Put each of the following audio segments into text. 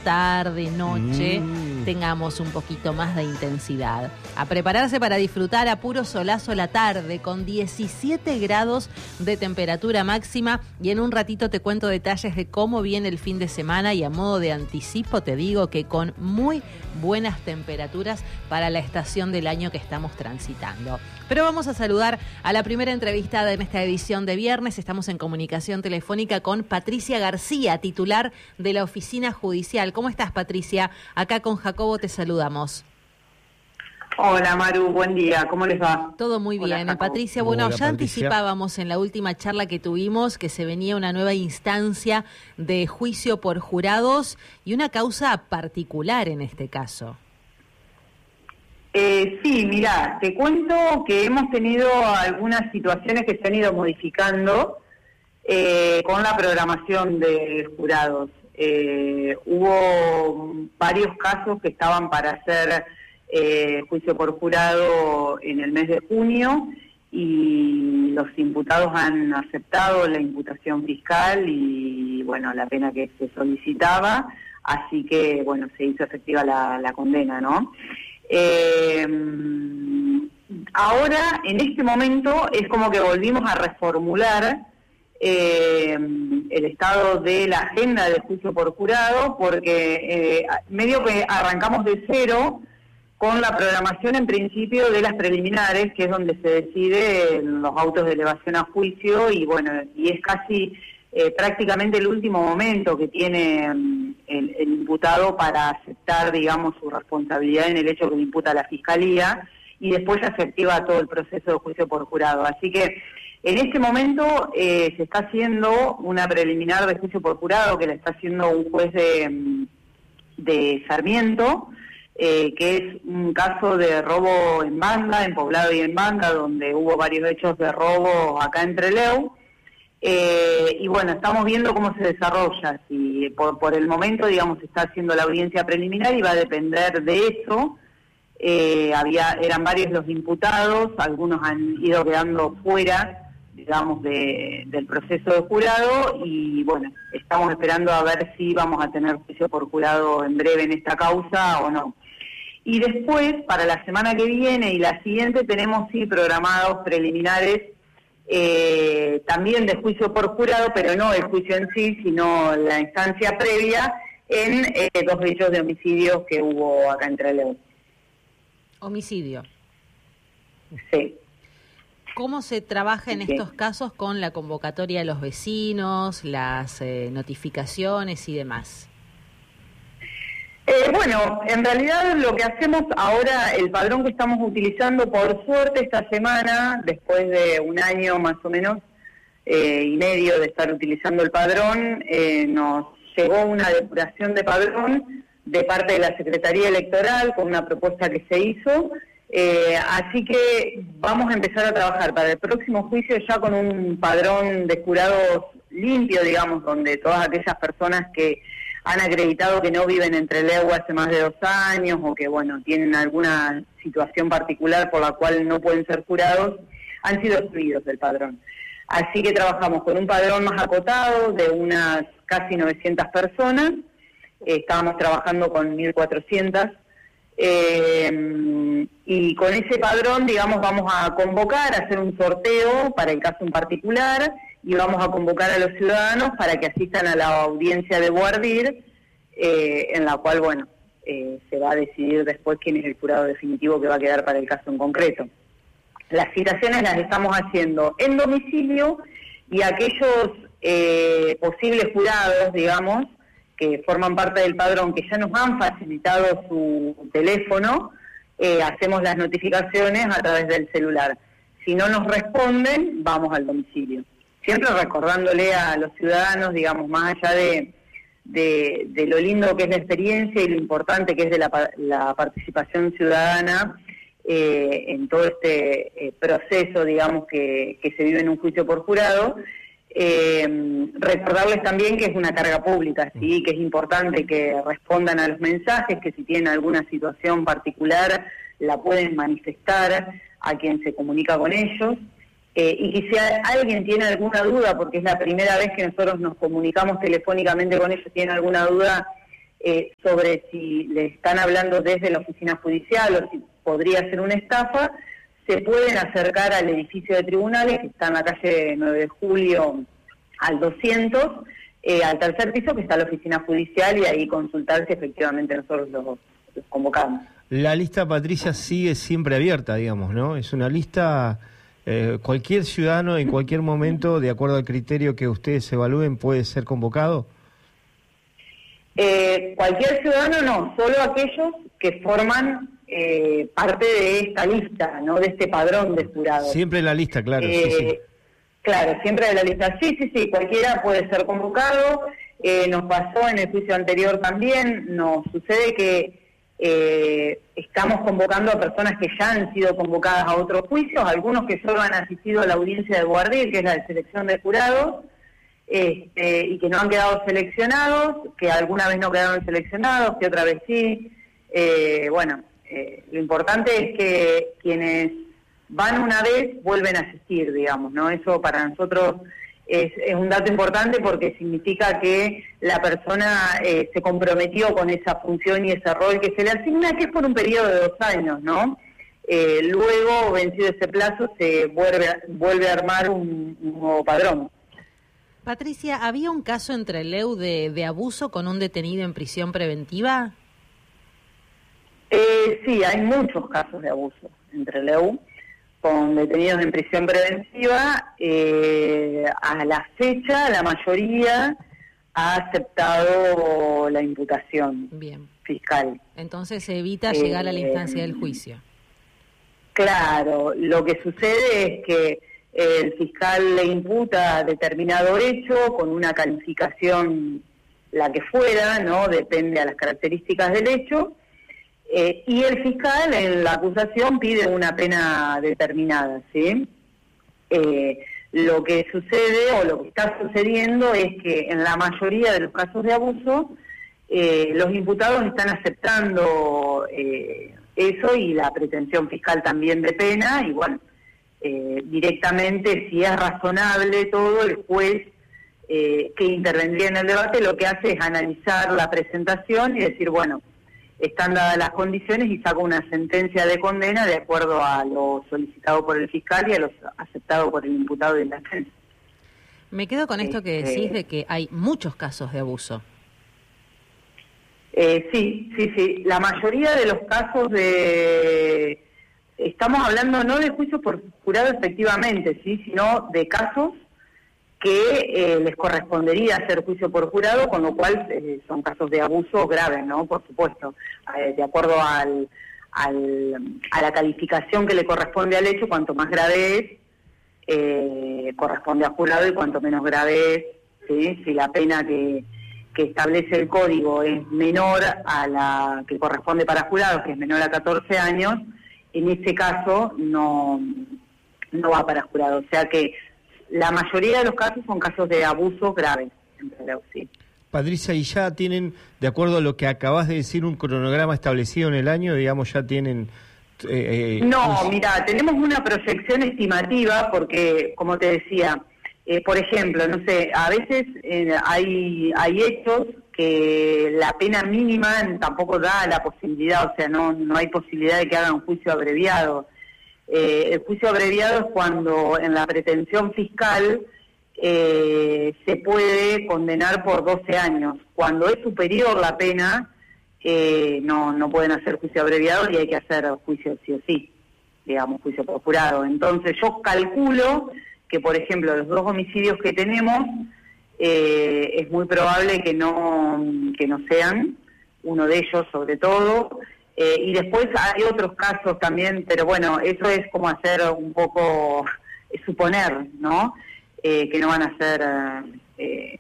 tarde, noche, tengamos un poquito más de intensidad. A prepararse para disfrutar a puro solazo la tarde, con 17 grados de temperatura máxima, y en un ratito te cuento detalles de cómo viene el fin de semana, y a modo de anticipo te digo que con muy buenas temperaturas para la estación del año que estamos transitando. Pero vamos a saludar a la primera entrevistada en esta edición de viernes. Estamos en comunicación telefónica con Patricia García, titular de la Oficina Judicial. ¿Cómo estás, Patricia? Acá con Jacobo te saludamos. Hola, Maru, buen día. ¿Cómo les va? Todo muy bien. Hola, Patricia, bueno, Hola, ya Patricia. anticipábamos en la última charla que tuvimos que se venía una nueva instancia de juicio por jurados y una causa particular en este caso. Sí, mirá, te cuento que hemos tenido algunas situaciones que se han ido modificando con la programación de jurados. Hubo varios casos que estaban para hacer juicio por jurado en el mes de junio, y los imputados han aceptado la imputación fiscal y, bueno, la pena que se solicitaba, así que, bueno, se hizo efectiva la condena, ¿no? Ahora, en este momento, es como que volvimos a reformular el estado de la agenda de juicio por jurado, porque medio que arrancamos de cero con la programación en principio de las preliminares, que es donde se deciden los autos de elevación a juicio, y bueno, y es casi prácticamente el último momento que tiene el imputado para aceptar, digamos, su responsabilidad en el hecho que le imputa la Fiscalía, y después ya se activa todo el proceso de juicio por jurado. Así que en este momento se está haciendo una preliminar de juicio por jurado que la está haciendo un juez de Sarmiento, que es un caso de robo en banda, en Poblado y en Banda, donde hubo varios hechos de robo acá en Trelew. Y bueno, estamos viendo cómo se desarrolla. Si por el momento, digamos, se está haciendo la audiencia preliminar y va a depender de eso. Eran varios los imputados, algunos han ido quedando fuera, digamos, del proceso de jurado, y bueno, estamos esperando a ver si vamos a tener juicio por jurado en breve en esta causa o no. Y después, para la semana que viene y la siguiente, tenemos sí programados preliminares también de juicio por jurado, pero no el juicio en sí, sino la instancia previa en 2 hechos de homicidio que hubo acá en Trelew. Homicidio. Sí. ¿Cómo se trabaja en estos casos con la convocatoria de los vecinos, las notificaciones y demás? Bueno, en realidad lo que hacemos ahora, el padrón que estamos utilizando, por suerte esta semana, después de un año más o menos y medio de estar utilizando el padrón, nos llegó una depuración de padrón de parte de la Secretaría Electoral con una propuesta que se hizo, así que vamos a empezar a trabajar para el próximo juicio ya con un padrón de jurados limpio, digamos, donde todas aquellas personas que han acreditado que no viven en Trelew hace más de 2 años, o que, bueno, tienen alguna situación particular por la cual no pueden ser jurados, han sido excluidos del padrón. Así que trabajamos con un padrón más acotado de unas casi 900 personas, estábamos trabajando con 1.400, y con ese padrón, digamos, vamos a convocar, a hacer un sorteo para el caso en particular, y vamos a convocar a los ciudadanos para que asistan a la audiencia de Guardir, en la cual, bueno, se va a decidir después quién es el jurado definitivo que va a quedar para el caso en concreto. Las citaciones las estamos haciendo en domicilio, y aquellos posibles jurados, digamos, que forman parte del padrón, que ya nos han facilitado su teléfono, hacemos las notificaciones a través del celular. Si no nos responden, vamos al domicilio. Siempre recordándole a los ciudadanos, digamos, más allá de lo lindo que es la experiencia y lo importante que es de la participación ciudadana en todo este proceso, digamos, que se vive en un juicio por jurado, recordarles también que es una carga pública, ¿sí? Que es importante que respondan a los mensajes, que si tienen alguna situación particular la pueden manifestar a quien se comunica con ellos. Y que si alguien tiene alguna duda, porque es la primera vez que nosotros nos comunicamos telefónicamente con ellos, tienen alguna duda sobre si le están hablando desde la oficina judicial o si podría ser una estafa, se pueden acercar al edificio de tribunales que está en la calle 9 de Julio al 200, al tercer piso, que está la oficina judicial, y ahí consultar si efectivamente nosotros los convocamos. La lista, Patricia, sigue siempre abierta, digamos, ¿no? Es una lista, cualquier ciudadano en cualquier momento, de acuerdo al criterio que ustedes evalúen, puede ser convocado. Cualquier ciudadano no, solo aquellos que forman parte de esta lista, ¿no? De este padrón de jurados. Siempre la lista, claro. Sí. Claro, siempre de la lista. Sí, cualquiera puede ser convocado. Nos pasó en el juicio anterior también. Nos sucede que estamos convocando a personas que ya han sido convocadas a otros juicios, algunos que solo han asistido a la audiencia de Guardil, que es la de selección de jurados, y que no han quedado seleccionados, que alguna vez no quedaron seleccionados, que otra vez sí. Lo importante es que quienes van una vez vuelven a asistir, digamos, ¿no? Eso para nosotros es un dato importante porque significa que la persona se comprometió con esa función y ese rol que se le asigna, que es por un periodo de 2 años, ¿no? Luego, vencido ese plazo, se vuelve a armar un nuevo padrón. Patricia, ¿había un caso entre Leu de abuso con un detenido en prisión preventiva? Sí, hay muchos casos de abuso entre Leu con detenidos en prisión preventiva. A la fecha, la mayoría ha aceptado la imputación fiscal. Entonces se evita llegar a la instancia del juicio. Claro, lo que sucede es que el fiscal le imputa determinado hecho con una calificación, la que fuera, ¿no? Depende a las características del hecho. Y el fiscal en la acusación pide una pena determinada, ¿sí? Lo que sucede o lo que está sucediendo es que en la mayoría de los casos de abuso los imputados están aceptando eso y la pretensión fiscal también de pena, y bueno, directamente, si es razonable todo, el juez que intervendría en el debate lo que hace es analizar la presentación y decir, bueno, están dadas las condiciones, y saca una sentencia de condena de acuerdo a lo solicitado por el fiscal y a lo aceptado por el imputado de la defensa. Me quedo con esto que decís de que hay muchos casos de abuso. Sí. La mayoría de los casos estamos hablando no de juicio por jurado efectivamente, ¿sí? Sino de casos que les correspondería hacer juicio por jurado, con lo cual son casos de abuso graves, ¿no? Por supuesto, de acuerdo a la calificación que le corresponde al hecho, cuanto más grave es, corresponde a jurado, y cuanto menos grave es, ¿sí? Si la pena que establece el código es menor a la que corresponde para jurado, que es menor a 14 años, en ese caso no va para jurado. O sea que la mayoría de los casos son casos de abuso graves, sí. Patricia, ¿y ya tienen, de acuerdo a lo que acabas de decir, un cronograma establecido en el año? Digamos, ya tienen... No, mira, tenemos una proyección estimativa porque, como te decía, por ejemplo, no sé, a veces hay hechos que la pena mínima tampoco da la posibilidad, o sea, no hay posibilidad de que hagan un juicio abreviado. El juicio abreviado es cuando en la pretensión fiscal se puede condenar por 12 años. Cuando es superior la pena, no pueden hacer juicio abreviado y hay que hacer juicio sí o sí, digamos, juicio por jurado. Entonces yo calculo que, por ejemplo, los 2 homicidios que tenemos, es muy probable que no sean, uno de ellos sobre todo. Y después hay otros casos también, pero bueno, eso es como hacer un poco, suponer, ¿no? Que no van a hacer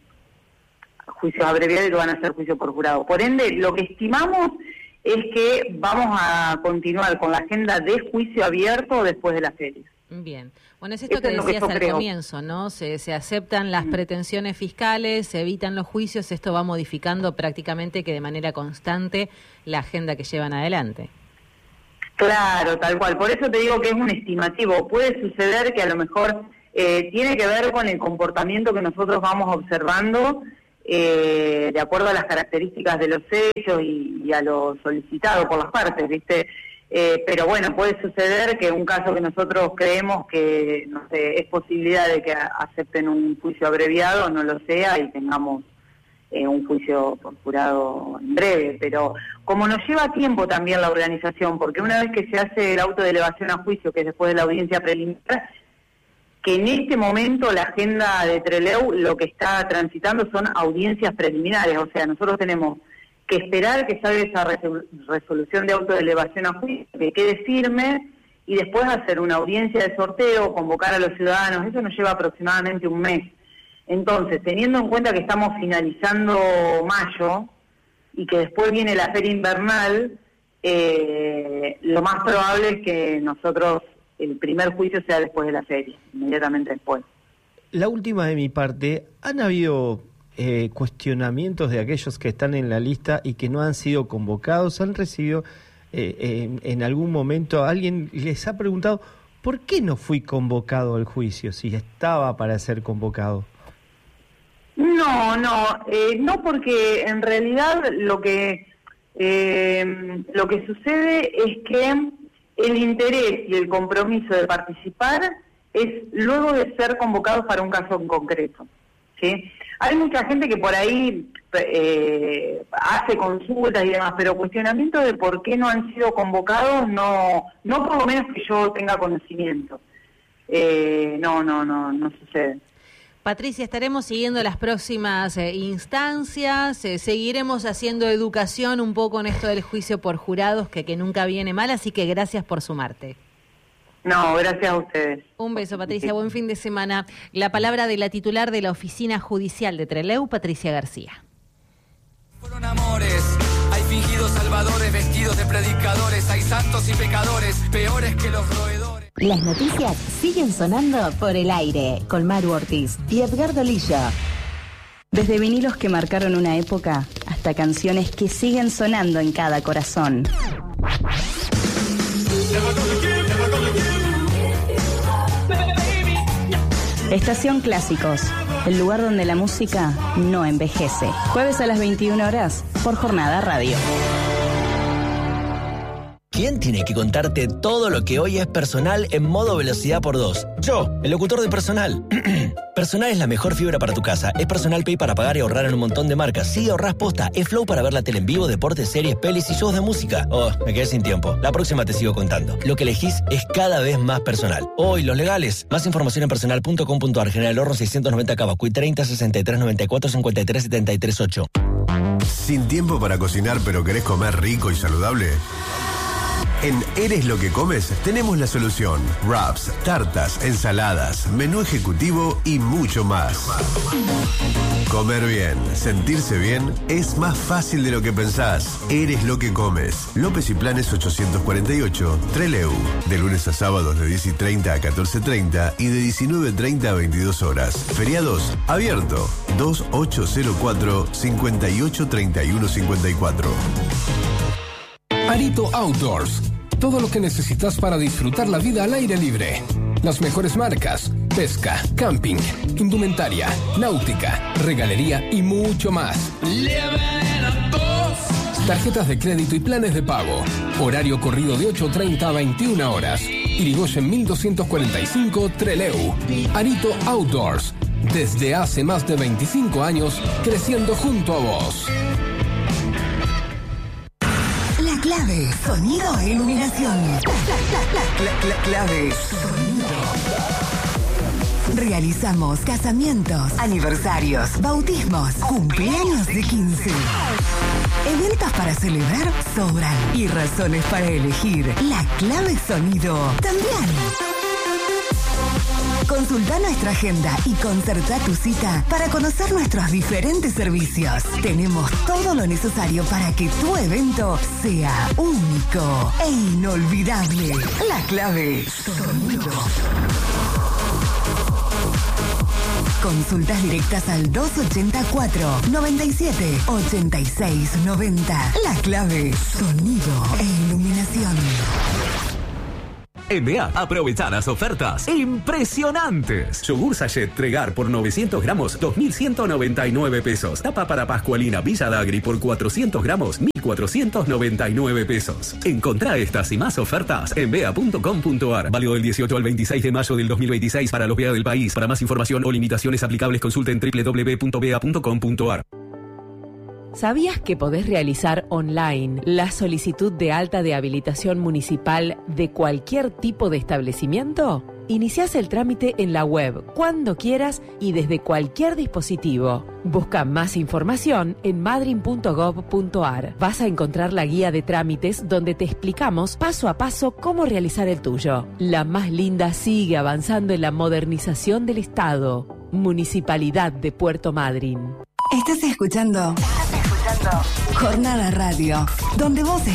juicios abreviados y que van a hacer juicio por jurado. Por ende, lo que estimamos es que vamos a continuar con la agenda de juicio abierto después de las ferias. Bien. Bueno, es esto que decías al comienzo, ¿no? Se aceptan las pretensiones fiscales, se evitan los juicios, esto va modificando prácticamente que de manera constante la agenda que llevan adelante. Claro, tal cual. Por eso te digo que es un estimativo. Puede suceder que a lo mejor tiene que ver con el comportamiento que nosotros vamos observando de acuerdo a las características de los hechos y a lo solicitado por las partes, ¿viste? Pero bueno, puede suceder que un caso que nosotros creemos que, no sé, es posibilidad de que acepten un juicio abreviado, no lo sea, y tengamos un juicio por jurado en breve. Pero como nos lleva tiempo también la organización, porque una vez que se hace el auto de elevación a juicio, que es después de la audiencia preliminar, que en este momento la agenda de Trelew lo que está transitando son audiencias preliminares, o sea, nosotros tenemos que esperar que salga esa resolución de auto de elevación a juicio, que quede firme, y después hacer una audiencia de sorteo, convocar a los ciudadanos. Eso nos lleva aproximadamente un mes. Entonces, teniendo en cuenta que estamos finalizando mayo y que después viene la feria invernal, lo más probable es que nosotros el primer juicio sea después de la feria, inmediatamente después. La última de mi parte, ¿han habido cuestionamientos de aquellos que están en la lista y que no han sido convocados? ¿Han recibido en algún momento, alguien les ha preguntado por qué no fui convocado al juicio si estaba para ser convocado? No, porque en realidad lo que sucede es que el interés y el compromiso de participar es luego de ser convocados para un caso en concreto, ¿sí? Hay mucha gente que por ahí hace consultas y demás, pero cuestionamientos de por qué no han sido convocados, no por lo menos que yo tenga conocimiento. No sucede. Patricia, estaremos siguiendo las próximas instancias, seguiremos haciendo educación un poco en esto del juicio por jurados, que nunca viene mal, así que gracias por sumarte. No, gracias a ustedes. Un beso, Patricia, buen fin de semana. La palabra de la titular de la Oficina Judicial de Trelew, Patricia García. Fueron amores, hay fingidos salvadores vestidos de predicadores, hay santos y pecadores, peores que los roedores. Las noticias siguen sonando por el aire, con Maru Ortiz y Edgardo Lillo. Desde vinilos que marcaron una época, hasta canciones que siguen sonando en cada corazón. Estación Clásicos, el lugar donde la música no envejece. Jueves a las 21 horas, por Jornada Radio. ¿Quién tiene que contarte todo lo que hoy es Personal en modo velocidad por 2? Yo, el locutor de Personal. Personal es la mejor fibra para tu casa. Es Personal Pay para pagar y ahorrar en un montón de marcas. Sí, ahorrás posta. Es Flow para ver la tele en vivo, deportes, series, pelis y shows de música. Oh, me quedé sin tiempo. La próxima te sigo contando. Lo que elegís es cada vez más personal. Hoy, los legales. Más información en personal.com.ar. General Horno 690 Cavacuy 30 63 94 53 73 8. ¿Sin tiempo para cocinar pero querés comer rico y saludable? En Eres lo que comes tenemos la solución. Wraps, tartas, ensaladas, menú ejecutivo y mucho más. Comer bien, sentirse bien es más fácil de lo que pensás. Eres lo que comes. López y Planes 848, Trelew. De lunes a sábados de 10:30 a 14:30 y de 19:30 a 22 horas. Feriados, abierto. 2804 58 31 54. Arito Outdoors. Todo lo que necesitas para disfrutar la vida al aire libre. Las mejores marcas, pesca, camping, indumentaria, náutica, regalería y mucho más. Tarjetas de crédito y planes de pago. Horario corrido de 8:30 a 21 horas. Irigoyen 1245 Trelew. Arito Outdoors. Desde hace más de 25 años, creciendo junto a vos. Clave, sonido e iluminación. Clave, sonido. Realizamos casamientos, aniversarios, bautismos, cumpleaños de 15. Eventos para celebrar sobran y razones para elegir. La clave sonido también. Consulta nuestra agenda y concerta tu cita para conocer nuestros diferentes servicios. Tenemos todo lo necesario para que tu evento sea único e inolvidable. La clave sonido. Consultas directas al 284-97-86-90. La clave sonido e iluminación. En BEA, aprovecha las ofertas impresionantes. Yogur Sachet Tregar por 900 gramos, 2.199 pesos. Tapa para Pascualina Villa Dagri por 400 gramos, 1.499 pesos. Encontrá estas y más ofertas en bea.com.ar. Válido del 18 al 26 de mayo del 2026 para los BEA del país. Para más información o limitaciones aplicables, consulten www.bea.com.ar. ¿Sabías que podés realizar online la solicitud de alta de habilitación municipal de cualquier tipo de establecimiento? Iniciás el trámite en la web cuando quieras y desde cualquier dispositivo. Busca más información en madrin.gov.ar. Vas a encontrar la guía de trámites donde te explicamos paso a paso cómo realizar el tuyo. La más linda sigue avanzando en la modernización del Estado. Municipalidad de Puerto Madryn. Estás escuchando Jornada Radio, donde vos